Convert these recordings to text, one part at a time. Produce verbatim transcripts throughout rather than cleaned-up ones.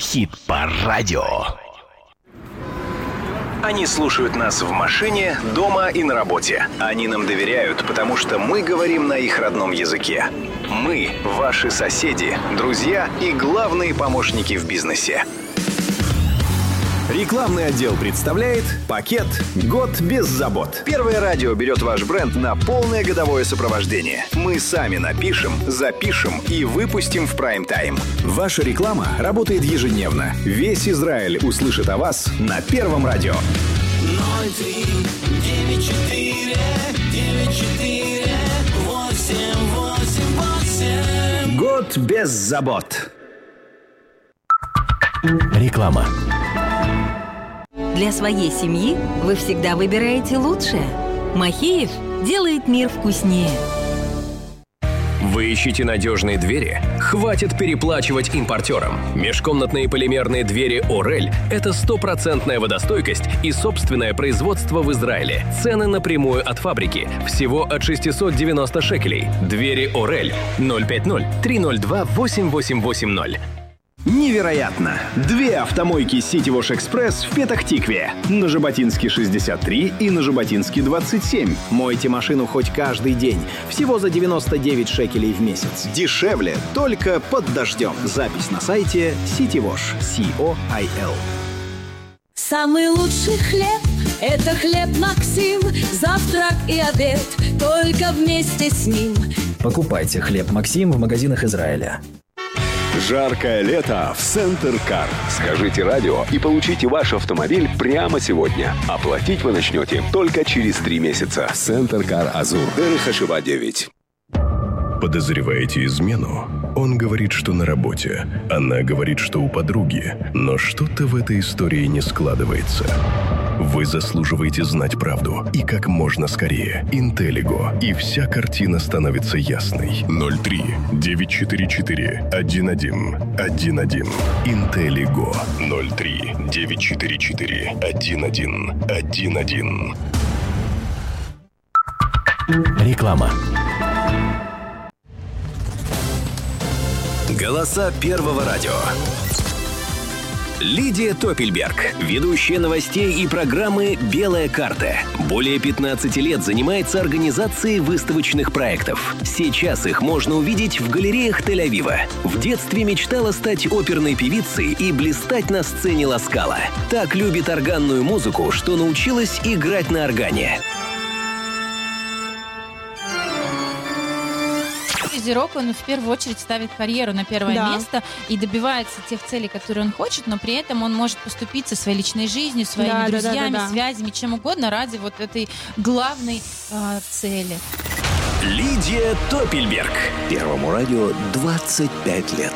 Хит-парадио. Они слушают нас в машине, дома и на работе. Они нам доверяют, потому что мы говорим на их родном языке. Мы – ваши соседи, друзья и главные помощники в бизнесе. Рекламный отдел представляет пакет «Год без забот». Первое радио берет ваш бренд на полное годовое сопровождение. Мы сами напишем, запишем и выпустим в прайм-тайм. Ваша реклама работает ежедневно. Весь Израиль услышит о вас на Первом радио. ноль три девять четыре девять четыре восемь восемь восемь. Год без забот. Реклама. Для своей семьи вы всегда выбираете лучшее. Махеев делает мир вкуснее. Вы ищете надежные двери? Хватит переплачивать импортерам. Межкомнатные полимерные двери «Орель» — это стопроцентная водостойкость и собственное производство в Израиле. Цены напрямую от фабрики. Всего от шестьсот девяносто шекелей. Двери «Орель» ноль пять ноль три ноль два восемь восемь восемь ноль. Невероятно! Две автомойки City Wash Express в Петах-Тикве. На Жаботинске шестьдесят три и на Жаботинске двадцать семь. Мойте машину хоть каждый день. Всего за девяносто девять шекелей в месяц. Дешевле, только под дождем. Запись на сайте City Wash. си о ай эл. Самый лучший хлеб – это хлеб Максим. Завтрак и обед только вместе с ним. Покупайте хлеб Максим в магазинах Израиля. Жаркое лето в Центр Кар. Скажите радио и получите ваш автомобиль прямо сегодня. Оплатить вы начнете только через три месяца. Центр Кар Азур. Дерехашева девять. Подозреваете измену? Он говорит, что на работе. Она говорит, что у подруги. Но что-то в этой истории не складывается. Вы заслуживаете знать правду. И как можно скорее. Интеллиго. И вся картина становится ясной. ноль три девять четыре четыре один один один один. Интеллиго. ноль три девять четыре четыре один один один один. Реклама. Голоса Первого радио. Лидия Топельберг, ведущая новостей и программы «Белая карта». Более пятнадцати лет занимается организацией выставочных проектов. Сейчас их можно увидеть в галереях Тель-Авива. В детстве мечтала стать оперной певицей и блистать на сцене Ла Скала. Так любит органную музыку, что научилась играть на органе. Козерог, он в первую очередь ставит карьеру на первое Да. место и добивается тех целей, которые он хочет, но при этом он может поступиться своей личной жизнью, своими Да, да, друзьями, да, да, да. связями, чем угодно ради вот этой главной э, цели. Лидия Топельберг. Первому радио двадцать пять лет.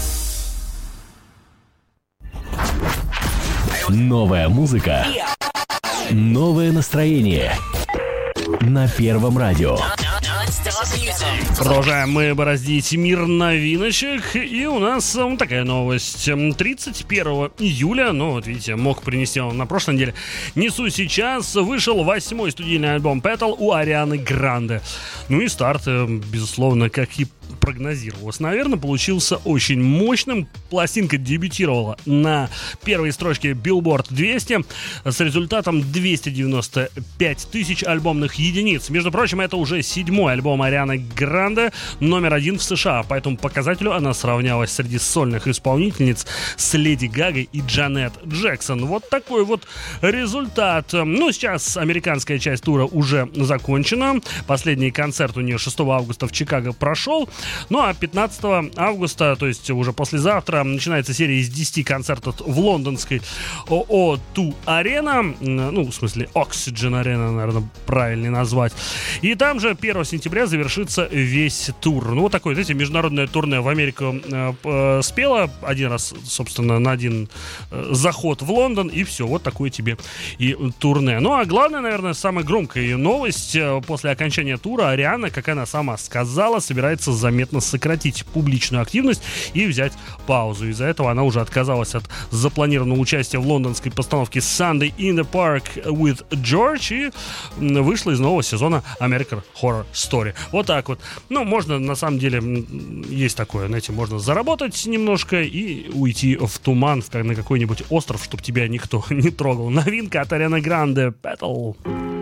Новая музыка. Новое настроение. На Первом радио. Продолжаем мы бороздить мир новиночек. И у нас вот такая новость. тридцать первого июля, ну вот видите, мог принести он на прошлой неделе, несу сейчас, вышел восьмой студийный альбом Petal у Арианы Гранде. Ну и старт, безусловно, как и прогнозировалось, наверное, получился очень мощным. Пластинка дебютировала на первой строчке Billboard двести с результатом двести девяносто пять тысяч альбомных единиц. Между прочим, это уже седьмой альбом Арианы Гранде, номер один в США. По этому показателю она сравнялась среди сольных исполнительниц с Леди Гагой и Джанет Джексон. Вот такой вот результат. Ну, сейчас американская часть тура уже закончена. Последний концерт у нее шестого августа в Чикаго прошел. Ну а пятнадцатого августа, то есть уже послезавтра, начинается серия из десяти концертов в лондонской о два Arena. Ну, в смысле, Oxygen Arena, наверное, правильнее назвать. И там же первого сентября завершится весь тур. Ну, вот такое, знаете, международное турне в Америку э, э, спела. Один раз, собственно, на один э, заход в Лондон, и все, вот такое тебе и турне. Ну, а главное, наверное, самая громкая ее новость. После окончания тура Ариана, как она сама сказала, собирается заметно сократить публичную активность и взять паузу. Из-за этого она уже отказалась от запланированного участия в лондонской постановке Sunday in the Park with George и вышла из нового сезона American Horror Story. Вот так вот. Ну, можно, на самом деле, есть такое, знаете, можно заработать немножко и уйти в туман, на какой-нибудь остров, чтобы тебя никто не трогал. Новинка от Арианы Гранде, Battle.